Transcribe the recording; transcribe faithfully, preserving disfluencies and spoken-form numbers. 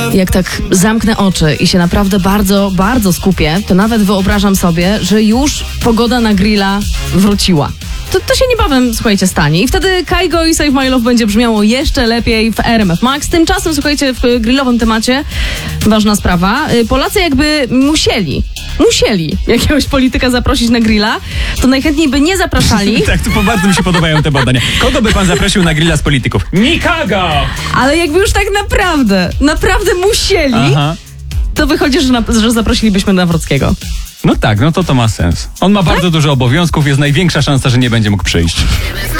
Jak tak zamknę oczy i się naprawdę bardzo, bardzo skupię, to nawet wyobrażam sobie, że już pogoda na grilla wróciła. To, to się niebawem, słuchajcie, stanie. I wtedy Kaigo i Save My Love będzie brzmiało jeszcze lepiej w R M F Max. Tymczasem, słuchajcie, w grillowym temacie ważna sprawa. Polacy jakby musieli, musieli jakiegoś polityka zaprosić na grilla, to najchętniej by nie zapraszali. Tak, to bardzo mi się podobają te badania. Kogo by pan zaprosił na grilla z polityków? Nikogo! Ale jakby już tak naprawdę, naprawdę musieli, Aha. to wychodzi, że, na, że zaprosilibyśmy Nawrockiego. No tak, no to to ma sens. On ma bardzo dużo obowiązków, jest największa szansa, że nie będzie mógł przyjść.